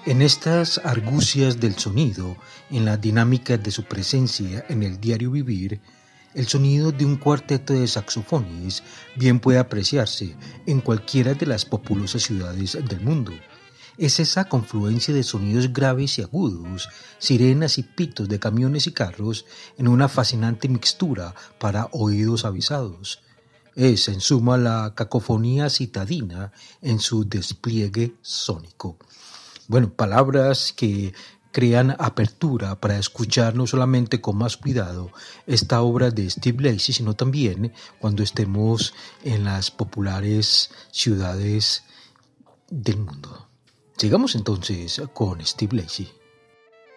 En estas argucias del sonido, en la dinámica de su presencia en el diario vivir, el sonido de un cuarteto de saxofones bien puede apreciarse en cualquiera de las populosas ciudades del mundo. Es esa confluencia de sonidos graves y agudos, sirenas y pitos de camiones y carros en una fascinante mixtura para oídos avisados. Es, en suma, la cacofonía citadina en su despliegue sónico. Bueno, palabras que crean apertura para escuchar no solamente con más cuidado esta obra de Steve Lacy, sino también cuando estemos en las populares ciudades del mundo. Sigamos entonces con Steve Lacy.